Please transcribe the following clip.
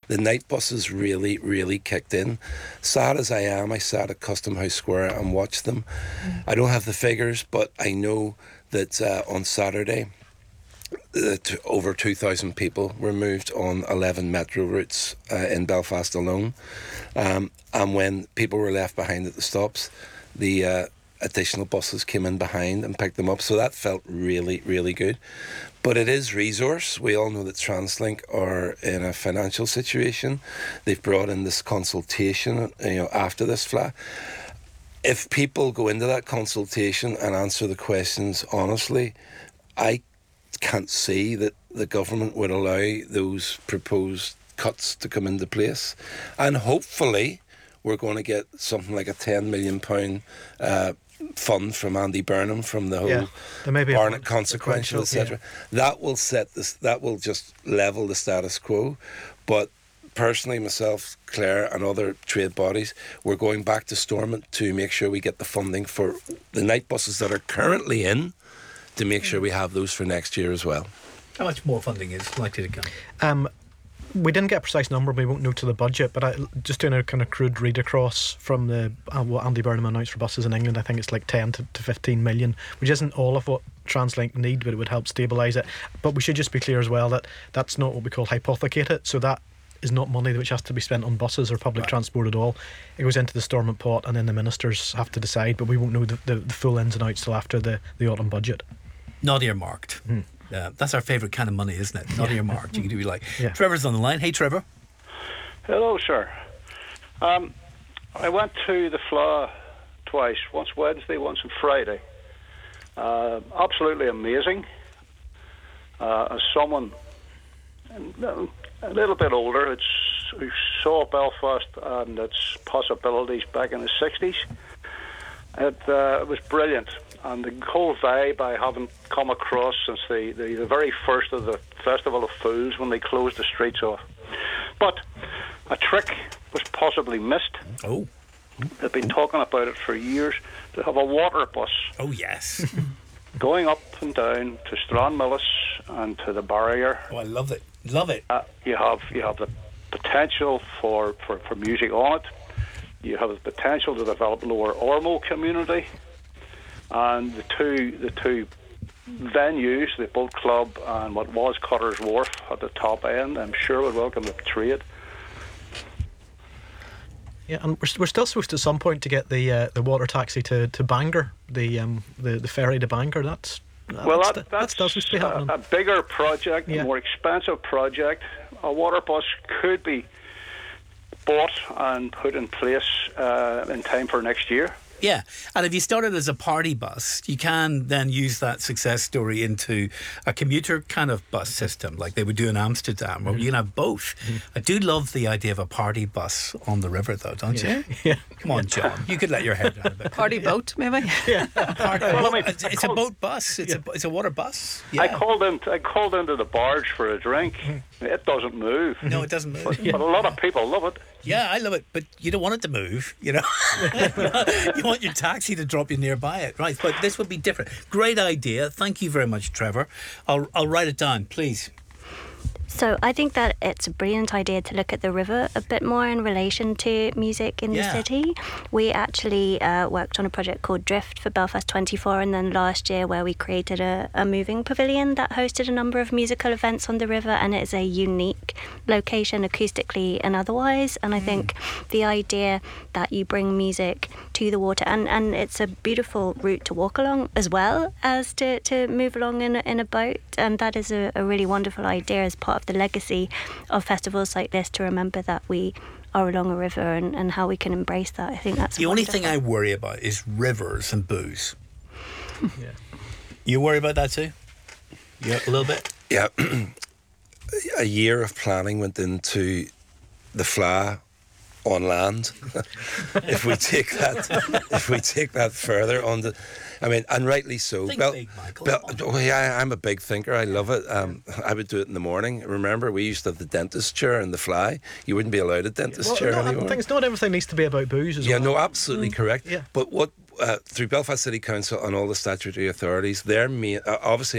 the night buses really, really kicked in. Sad as I am, I sat at Custom House Square and watched them. I don't have the figures, but I know that on Saturday, over 2,000 people were moved on 11 metro routes in Belfast alone. And when people were left behind at the stops, the additional buses came in behind and picked them up. So that felt really, really good. But it is resource. We all know that TransLink are in a financial situation. They've brought in this consultation, after this FLA. If people go into that consultation and answer the questions honestly, I can't see that the government would allow those proposed cuts to come into place. And hopefully we're going to get something like a £10 million fund from Andy Burnham from the whole Barnett consequential, etc. That will that will just level the status quo. But personally, myself, Claire and other trade bodies, we're going back to Stormont to make sure we get the funding for the night buses that are currently in, to make sure we have those for next year as well. How much more funding is likely to come? We didn't get a precise number, we won't know to the budget, but just doing a kind of crude read across from the what Andy Burnham announced for buses in England, I think it's like 10 to 15 million, which isn't all of what TransLink need, but it would help stabilise it. But we should just be clear as well that that's not what we call hypothecated, so that is not money which has to be spent on buses or public transport at all. It goes into the Stormont pot and then the ministers have to decide, but we won't know the full ins and outs till after the autumn budget. Not earmarked. That's our favourite kind of money, isn't it? Not earmarked. You can do like. Trevor's on the line. Hey, Trevor. Hello, sir. I went to the FLA twice, once Wednesday, once on Friday. Absolutely amazing. As someone a little bit older, who saw Belfast and its possibilities back in the 60s, it was brilliant. And the whole vibe I haven't come across since the very first of the Festival of Fools, when they closed the streets off. But a trick was possibly missed. Oh. They've been talking about it for years, to have a water bus. Oh, yes. Going up and down to Stranmillis and to the barrier. Oh, I love it. Love it. You have the potential for music on it. You have the potential to develop Lower Ormo community. And the two venues, the Boat Club and what was Cutter's Wharf at the top end, I'm sure would welcome the trade. Yeah, and we're still supposed to, at some point, to get the water taxi to Bangor, the ferry to Bangor. That's supposed to be happening. A bigger project, a more expensive project. A water bus could be bought and put in place in time for next year. Yeah, and if you started as a party bus, you can then use that success story into a commuter kind of bus system like they would do in Amsterdam, where you can have both. I do love the idea of a party bus on the river, though, don't you? Yeah. Come on, John, you could let your head down a bit. Party boat, maybe? Yeah. It's a boat bus. It's a water bus. Yeah. I called into the barge for a drink. It doesn't move. No, it doesn't move. But a lot of people love it. Yeah, I love it, but you don't want it to move, you know. You want your taxi to drop you nearby it, right? But this would be different. Great idea. Thank you very much, Trevor. I'll write it down, please. So I think that it's a brilliant idea to look at the river a bit more in relation to music in the city. We actually worked on a project called Drift for Belfast 24, and then last year where we created a moving pavilion that hosted a number of musical events on the river, and it is a unique location acoustically and otherwise. And I think the idea that you bring music to the water, and it's a beautiful route to walk along as well as to move along in a boat, and that is a really wonderful idea as part of the legacy of festivals like this, to remember that we are along a river and how we can embrace that. I think that's the wonderful. only thing I worry about is rivers and booze. You worry about that too? Yeah, a little bit. Yeah. A year of planning went into the FLA on land. if we take that further on the, I mean, and rightly so. Think big, Michael. I'm a big thinker. I love it. I would do it in the morning. Remember, we used to have the dentist chair and the fly. You wouldn't be allowed a dentist chair anymore. I think it's not everything needs to be about booze as well. Yeah, no, absolutely correct. Yeah. But what through Belfast City Council and all the statutory authorities, their main, obviously